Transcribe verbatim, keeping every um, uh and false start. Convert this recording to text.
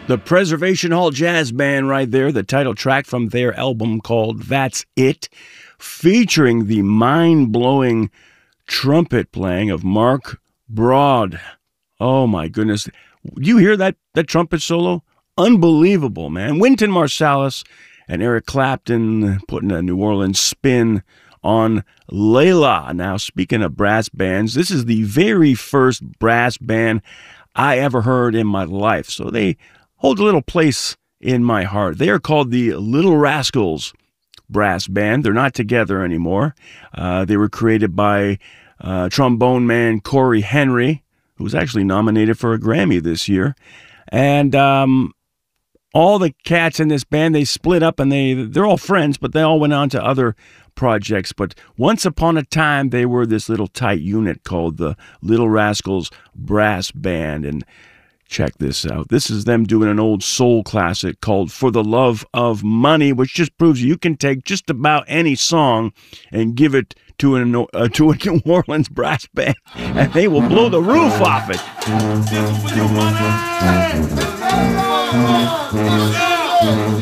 The Preservation Hall Jazz Band right there, the title track from their album called That's It, featuring the mind-blowing trumpet playing of Mark Broad. Oh my goodness. You hear that, that trumpet solo? Unbelievable, man. Wynton Marsalis and Eric Clapton putting a New Orleans spin on Layla. Now, speaking of brass bands, this is the very first brass band I ever heard in my life. So they hold a little place in my heart. They are called the Little Rascals Brass Band. They're not together anymore. Uh, they were created by uh, trombone man Corey Henry, who was actually nominated for a Grammy this year. And um, all the cats in this band, they split up, and they, they're all friends, but they all went on to other projects. But once upon a time, they were this little tight unit called the Little Rascals Brass Band. And check this out. This is them doing an old soul classic called For the Love of Money, which just proves you can take just about any song and give it to a, uh, to a New Orleans brass band, and they will blow the roof off it.